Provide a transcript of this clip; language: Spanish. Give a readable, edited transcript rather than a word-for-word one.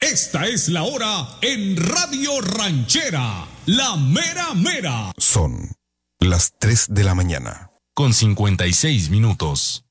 Esta es la hora en Radio Ranchera, la mera mera. Son las 3 de la mañana. Con 56 minutos.